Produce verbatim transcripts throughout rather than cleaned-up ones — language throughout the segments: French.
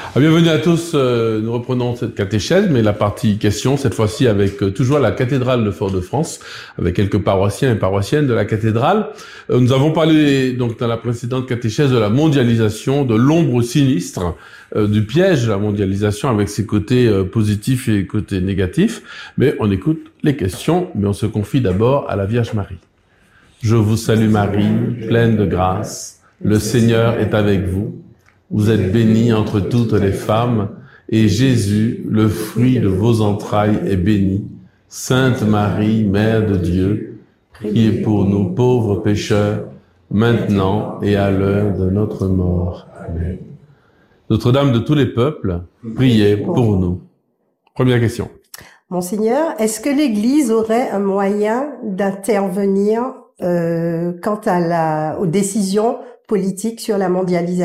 Bienvenue à tous, euh, nous reprenons cette catéchèse, mais la partie question, cette fois-ci avec euh, toujours la cathédrale de Fort-de-France, avec quelques paroissiens et paroissiennes de la cathédrale. Euh, nous avons parlé donc dans la précédente catéchèse de la mondialisation, de l'ombre sinistre, euh, du piège de la mondialisation avec ses côtés euh, positifs et côtés négatifs, mais on écoute les questions, mais on se confie d'abord à la Vierge Marie. Je vous salue Marie, pleine de grâce, le Seigneur est avec vous. Vous êtes bénie entre toutes les femmes, et Jésus, le fruit de vos entrailles, est béni. Sainte Marie, Mère de Dieu, priez pour nous pauvres pécheurs, maintenant et à l'heure de notre mort. Amen. Notre-Dame de tous les peuples, priez pour nous. Première question. Monseigneur, est-ce que l'Église aurait un moyen d'intervenir euh, quant à la, aux décisions politiques sur la mondialisation ?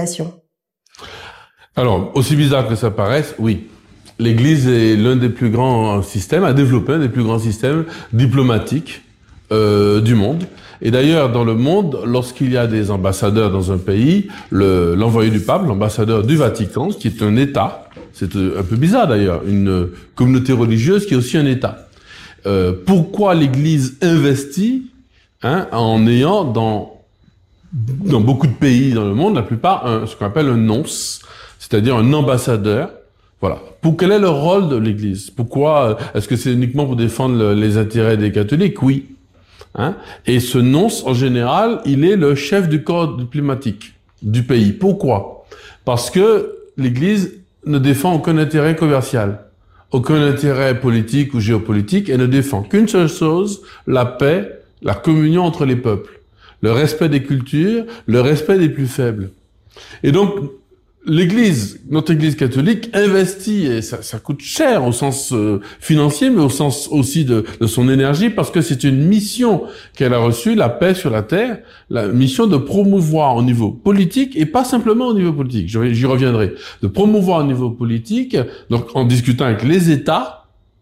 Alors, aussi bizarre que ça paraisse, oui. L'Église est l'un des plus grands systèmes, a développé un des plus grands systèmes diplomatiques euh, du monde. Et d'ailleurs, dans le monde, lorsqu'il y a des ambassadeurs dans un pays, le, l'envoyé du pape, l'ambassadeur du Vatican, qui est un État, c'est un peu bizarre d'ailleurs, une communauté religieuse qui est aussi un État. Euh, pourquoi l'Église investit hein, en ayant dans, dans beaucoup de pays dans le monde, la plupart, un, ce qu'on appelle un nonce, c'est-à-dire un ambassadeur. Voilà. Pour quel est le rôle de l'Église? Pourquoi? Est-ce que c'est uniquement pour défendre le, les intérêts des catholiques? Oui. Hein? Et ce nonce, en général, il est le chef du corps diplomatique du pays. Pourquoi? Parce que l'Église ne défend aucun intérêt commercial, aucun intérêt politique ou géopolitique, et ne défend qu'une seule chose, la paix, la communion entre les peuples, le respect des cultures, le respect des plus faibles. Et donc, l'Église, notre Église catholique, investit, et ça, ça coûte cher au sens euh, financier, mais au sens aussi de, de son énergie, parce que c'est une mission qu'elle a reçue, la paix sur la terre, la mission de promouvoir au niveau politique, et pas simplement au niveau politique, j'y reviendrai, de promouvoir au niveau politique, donc en discutant avec les États,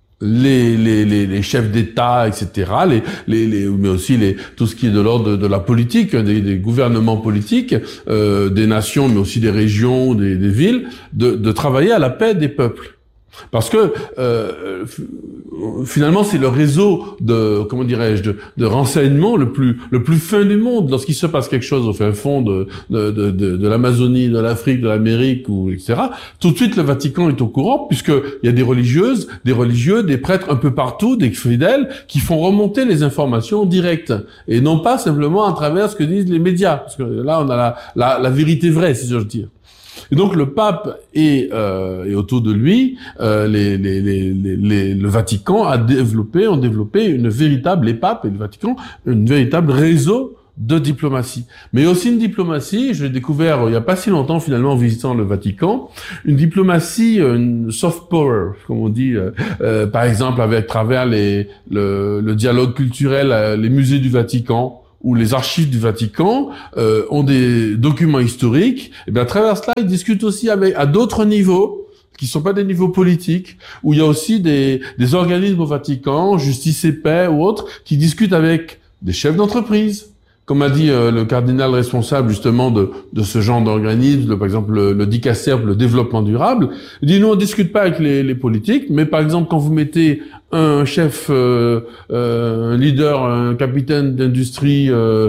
les, les, les, les chefs d'État, et cetera, les, les, les, mais aussi les, tout ce qui est de l'ordre de, de la politique, des, des gouvernements politiques, euh, des nations, mais aussi des régions, des, des villes, de, de travailler à la paix des peuples. Parce que euh, finalement, c'est le réseau de, comment dirais-je, de, de renseignement le plus le plus fin du monde. Lorsqu'il se passe quelque chose au fin fond de de de, de, de l'Amazonie, de l'Afrique, de l'Amérique, ou et cetera. Tout de suite, le Vatican est au courant, puisque il y a des religieuses, des religieux, des prêtres un peu partout, des fidèles, qui font remonter les informations directes et non pas simplement à travers ce que disent les médias. Parce que là, on a la la, la vérité vraie, si j'ose dire. Et donc le pape et, euh, et autour de lui, euh, les, les, les, les, le Vatican a développé, ont développé une véritable, les papes et le Vatican, une véritable réseau de diplomatie. Mais aussi une diplomatie, je l'ai découvert il n'y a pas si longtemps finalement en visitant le Vatican, une diplomatie, une soft power, comme on dit, euh, euh, par exemple avec travers les, le, le dialogue culturel, euh, les musées du Vatican, où les archives du Vatican euh, ont des documents historiques, et bien à travers cela, ils discutent aussi avec à d'autres niveaux, qui sont pas des niveaux politiques, où il y a aussi des, des organismes au Vatican, Justice et Paix ou autres, qui discutent avec des chefs d'entreprise. Comme a dit euh, le cardinal responsable justement de, de ce genre d'organisme, par exemple le, le dicaster, le développement durable, il dit nous on discute pas avec les, les politiques, mais par exemple quand vous mettez un chef, euh, euh, un leader, un capitaine d'industrie euh,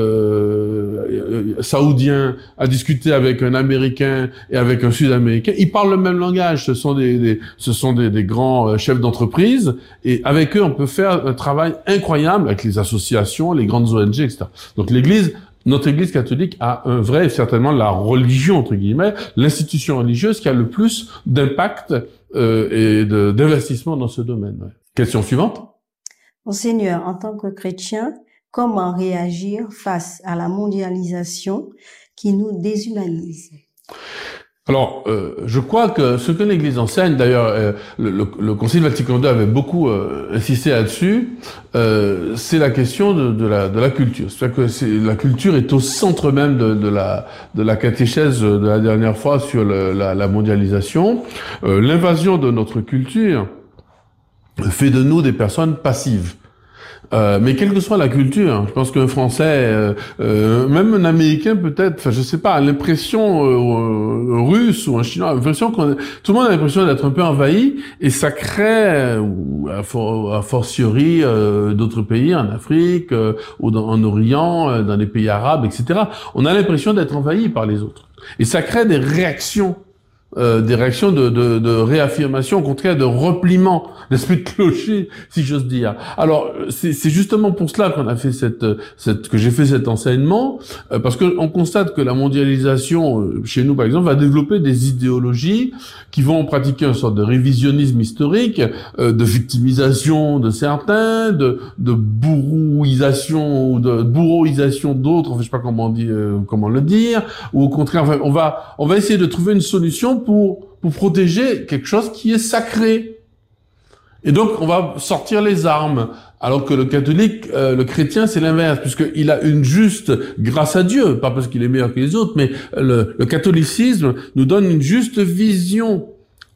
euh, saoudien à discuter avec un Américain et avec un Sud-Américain, ils parlent le même langage. Ce sont des, des ce sont des, des grands chefs d'entreprise et avec eux on peut faire un travail incroyable avec les associations, les grandes O N G, et cetera. Donc l'Église, notre Église catholique a un vrai, certainement la religion entre guillemets, l'institution religieuse qui a le plus d'impact Euh, et de, d'investissement dans ce domaine. Ouais. Question suivante. Monseigneur, en tant que chrétien, comment réagir face à la mondialisation qui nous déshumanise? Alors, euh, je crois que ce que l'Église enseigne, d'ailleurs, euh, le, le, le Concile Vatican deux avait beaucoup euh, insisté là-dessus, euh, c'est la question de, de, la, de la culture. C'est-à-dire que c'est, la culture est au centre même de, de, la, de la catéchèse de la dernière fois sur le, la, la mondialisation. Euh, l'invasion de notre culture fait de nous des personnes passives. Euh, mais quelle que soit la culture, je pense qu'un Français, euh, euh, même un Américain peut-être, enfin je sais pas, l'impression euh, russe ou un Chinois, l'impression qu'on, tout le monde a l'impression d'être un peu envahi, et ça crée, ou à, for, à fortiori euh, d'autres pays, en Afrique euh, ou dans, en Orient, euh, dans les pays arabes, et cetera. On a l'impression d'être envahi par les autres, et ça crée des réactions. Euh, des réactions de, de, de réaffirmation, au contraire de repliement, l'esprit de clocher, si j'ose dire. Alors c'est, c'est justement pour cela qu'on a fait cette, cette que j'ai fait cet enseignement, euh, parce que on constate que la mondialisation euh, chez nous par exemple va développer des idéologies qui vont pratiquer une sorte de révisionnisme historique, euh, de victimisation de certains, de, de bourrouisation ou de bourreauisation d'autres, enfin, je sais pas comment on dit, euh, comment le dire, ou au contraire, enfin, on va on va essayer de trouver une solution pour pour protéger quelque chose qui est sacré. Et donc on va sortir les armes, alors que le catholique, euh, le chrétien, c'est l'inverse, puisqu'il a une juste, grâce à Dieu, pas parce qu'il est meilleur que les autres, mais le, le catholicisme nous donne une juste vision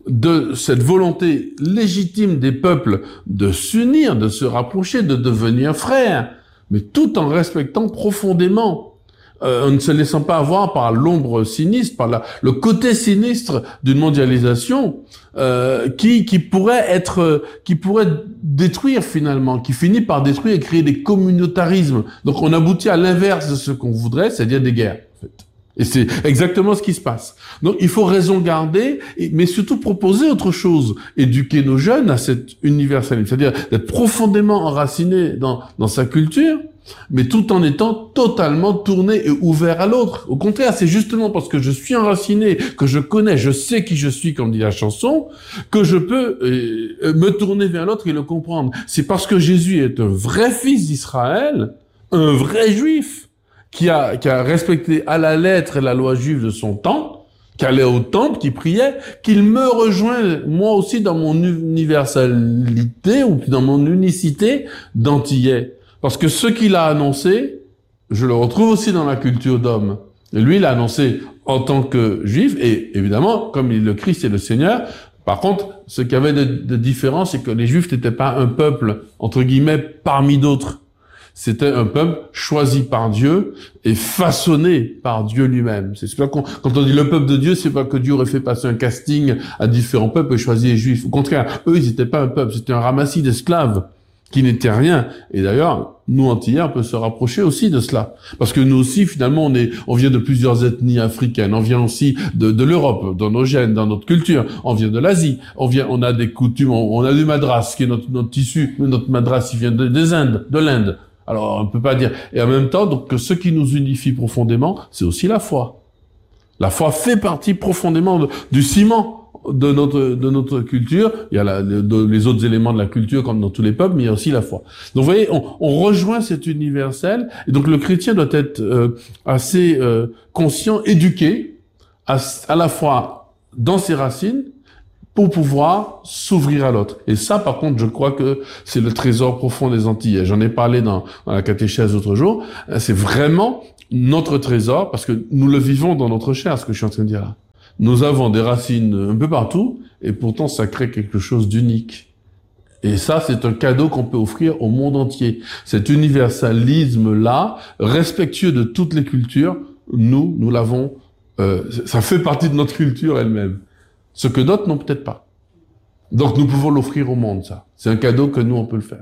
de cette volonté légitime des peuples de s'unir, de se rapprocher, de devenir frères, mais tout en respectant profondément, Euh, en ne se laissant pas avoir par l'ombre sinistre, par la, le côté sinistre d'une mondialisation euh, qui qui pourrait être, qui pourrait détruire finalement, qui finit par détruire et créer des communautarismes. Donc on aboutit à l'inverse de ce qu'on voudrait, c'est-à-dire des guerres. En fait. Et c'est exactement ce qui se passe. Donc il faut raison garder, mais surtout proposer autre chose, éduquer nos jeunes à cet universalisme, c'est-à-dire d'être profondément enracinés dans dans sa culture, mais tout en étant totalement tourné et ouvert à l'autre. Au contraire, c'est justement parce que je suis enraciné, que je connais, je sais qui je suis, comme dit la chanson, que je peux euh, me tourner vers l'autre et le comprendre. C'est parce que Jésus est un vrai fils d'Israël, un vrai juif, qui a, qui a respecté à la lettre la loi juive de son temps, qui allait au temple, qui priait, qu'il me rejoint, moi aussi, dans mon universalité, ou dans mon unicité d'antillais. Parce que ce qu'il a annoncé, je le retrouve aussi dans la culture d'homme. Et lui, il l'a annoncé en tant que juif, et évidemment, comme il est le Christ et le Seigneur. Par contre, ce qu'il y avait de, de différent, c'est que les Juifs n'étaient pas un peuple, entre guillemets, parmi d'autres. C'était un peuple choisi par Dieu et façonné par Dieu lui-même. C'est pas qu'on, quand on dit le peuple de Dieu, c'est pas que Dieu aurait fait passer un casting à différents peuples et choisi les Juifs. Au contraire, eux, ils n'étaient pas un peuple, c'était un ramassis d'esclaves qui n'était rien. Et d'ailleurs, nous, Antillais, on peut se rapprocher aussi de cela. Parce que nous aussi, finalement, on est, on vient de plusieurs ethnies africaines. On vient aussi de, de l'Europe, dans nos gènes, dans notre culture. On vient de l'Asie. On vient, on a des coutumes, on, on a du madras, qui est notre, notre tissu. Notre madras, il vient de, des Indes, de l'Inde. Alors, on peut pas dire. Et en même temps, donc, que ce qui nous unifie profondément, c'est aussi la foi. La foi fait partie profondément de, du ciment de notre de notre culture. Il y a la, de, les autres éléments de la culture comme dans tous les peuples, mais il y a aussi la foi. Donc vous voyez, on, on rejoint cet universel, et donc le chrétien doit être euh, assez euh, conscient, éduqué, à, à la fois dans ses racines, pour pouvoir s'ouvrir à l'autre. Et ça, par contre, je crois que c'est le trésor profond des Antillais. J'en ai parlé dans, dans la catéchèse l'autre jour. C'est vraiment notre trésor, parce que nous le vivons dans notre chair, ce que je suis en train de dire là. Nous avons des racines un peu partout, et pourtant ça crée quelque chose d'unique. Et ça, c'est un cadeau qu'on peut offrir au monde entier. Cet universalisme-là, respectueux de toutes les cultures, nous, nous l'avons, euh, ça fait partie de notre culture elle-même. Ce que d'autres n'ont peut-être pas. Donc nous pouvons l'offrir au monde, ça. C'est un cadeau que nous, on peut le faire.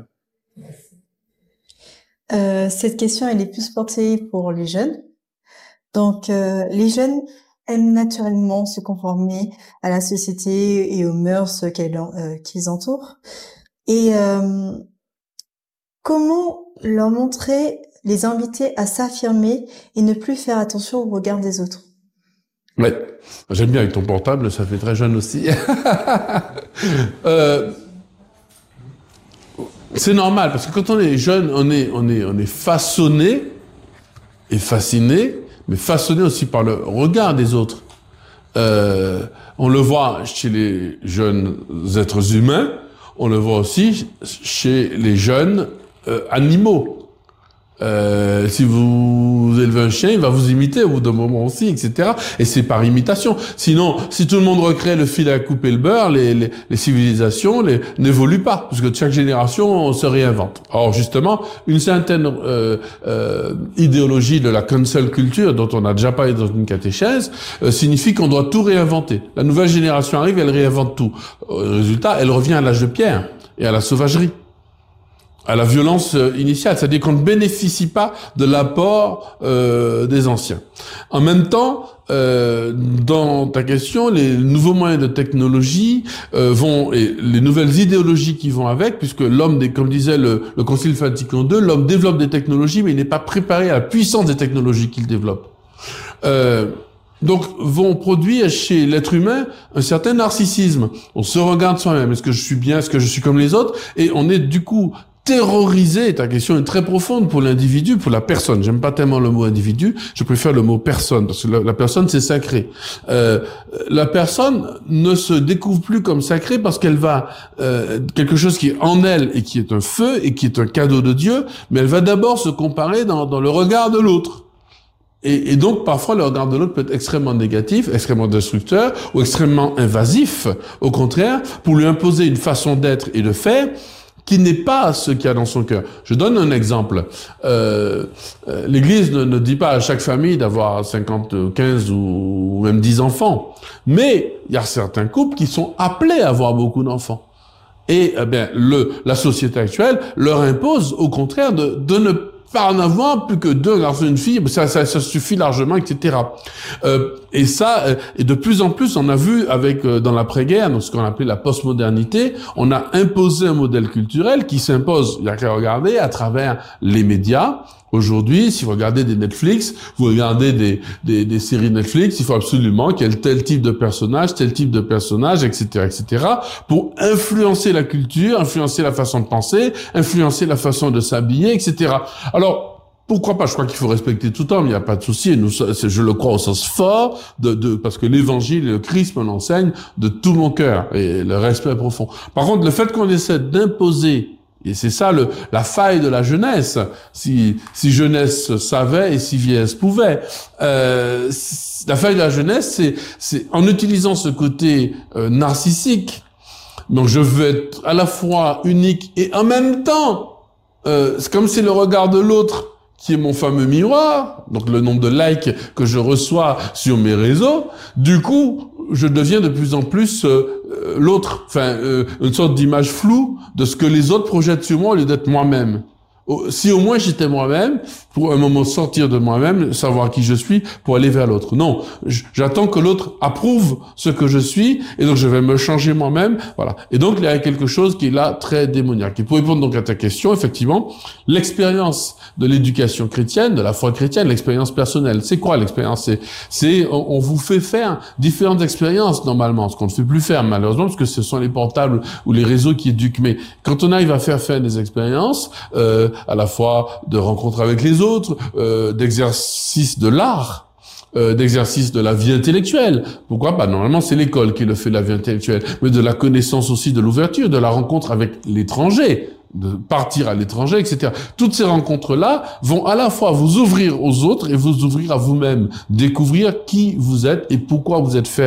Euh, cette question, elle est plus portée pour les jeunes. Donc, euh, les jeunes aiment naturellement se conformer à la société et aux mœurs qu'elles, euh, qu'ils entourent. Et euh, comment leur montrer, les inviter à s'affirmer et ne plus faire attention au regard des autres? Ouais, j'aime bien avec ton portable, ça fait très jeune aussi. euh, c'est normal, parce que quand on est jeune, on est, on est, on est façonné et fasciné, mais façonné aussi par le regard des autres. Euh, on le voit chez les jeunes êtres humains, on le voit aussi chez les jeunes euh, animaux. Euh, si vous élevez un chien, il va vous imiter au bout d'un moment aussi, et cetera. Et c'est par imitation. Sinon, si tout le monde recrée le fil à couper le beurre, les, les, les civilisations les, n'évoluent pas, parce que chaque génération on se réinvente. Or, justement, une certaine euh, euh, idéologie de la cancel culture, dont on a déjà parlé dans une catéchèse, euh, signifie qu'on doit tout réinventer. La nouvelle génération arrive, elle réinvente tout. Euh, résultat, elle revient à l'âge de pierre et à la sauvagerie, à la violence initiale, c'est-à-dire qu'on ne bénéficie pas de l'apport euh, des anciens. En même temps, euh, dans ta question, les nouveaux moyens de technologie euh, vont, et les nouvelles idéologies qui vont avec, puisque l'homme, comme disait le, le Concile Vatican deux, l'homme développe des technologies, mais il n'est pas préparé à la puissance des technologies qu'il développe. Euh, Donc, vont produire chez l'être humain un certain narcissisme. On se regarde soi-même. Est-ce que je suis bien? Est-ce que je suis comme les autres? Et on est du coup terrorisé. Ta question est très profonde pour l'individu, pour la personne. J'aime pas tellement le mot individu. Je préfère le mot personne, parce que la, la personne, c'est sacré. Euh, la personne ne se découvre plus comme sacrée parce qu'elle va euh, quelque chose qui est en elle et qui est un feu et qui est un cadeau de Dieu, mais elle va d'abord se comparer dans, dans le regard de l'autre. Et, et donc, parfois, le regard de l'autre peut être extrêmement négatif, extrêmement destructeur ou extrêmement invasif, au contraire, pour lui imposer une façon d'être et de faire qui n'est pas ce qu'il y a dans son cœur. Je donne un exemple. Euh, euh, L'Église ne, ne dit pas à chaque famille d'avoir cinquante, quinze ou même dix enfants. Mais il y a certains couples qui sont appelés à avoir beaucoup d'enfants. Et eh bien, le, la société actuelle leur impose, au contraire, de, de ne pas en avoir plus que deux garçons et une fille, ça, ça, ça suffit largement, et cetera. Euh, et ça, euh, et de plus en plus, on a vu avec euh, dans l'après-guerre, dans ce qu'on appelait la postmodernité, on a imposé un modèle culturel qui s'impose, il y a qu'à regarder, à travers les médias. Aujourd'hui, si vous regardez des Netflix, vous regardez des, des, des séries Netflix, il faut absolument qu'il y ait tel type de personnage, tel type de personnage, et cetera, et cetera, pour influencer la culture, influencer la façon de penser, influencer la façon de s'habiller, et cetera. Alors, pourquoi pas? Je crois qu'il faut respecter tout homme, il n'y a pas de souci. Et nous, je le crois au sens fort, de, de, parce que l'Évangile et le Christ me l'enseignent de tout mon cœur, et le respect profond. Par contre, le fait qu'on essaie d'imposer, et c'est ça le, la faille de la jeunesse, si, si jeunesse savait et si vieillesse pouvait. Euh, la faille de la jeunesse, c'est, c'est en utilisant ce côté euh, narcissique. Donc je veux être à la fois unique et en même temps, euh, c'est comme si le regard de l'autre, qui est mon fameux miroir, donc le nombre de likes que je reçois sur mes réseaux, du coup, je deviens de plus en plus euh, l'autre, enfin euh, une sorte d'image floue de ce que les autres projettent sur moi au lieu d'être moi-même. Si au moins j'étais moi-même, pour un moment sortir de moi-même, savoir qui je suis, pour aller vers l'autre. Non, j'attends que l'autre approuve ce que je suis, et donc je vais me changer moi-même, voilà. Et donc il y a quelque chose qui est là très démoniaque. Et pour répondre donc à ta question, effectivement, l'expérience de l'éducation chrétienne, de la foi chrétienne, l'expérience personnelle, c'est quoi l'expérience? C'est, c'est on, on vous fait faire différentes expériences normalement, ce qu'on ne fait plus faire malheureusement, parce que ce sont les portables ou les réseaux qui éduquent. Mais quand on arrive à faire faire des expériences, euh, à la fois de rencontres avec les autres, euh, d'exercice de l'art, euh, d'exercice de la vie intellectuelle. Pourquoi pas? Normalement, c'est l'école qui le fait, la vie intellectuelle, mais de la connaissance aussi, de l'ouverture, de la rencontre avec l'étranger, de partir à l'étranger, et cetera. Toutes ces rencontres-là vont à la fois vous ouvrir aux autres et vous ouvrir à vous-même, découvrir qui vous êtes et pourquoi vous êtes fait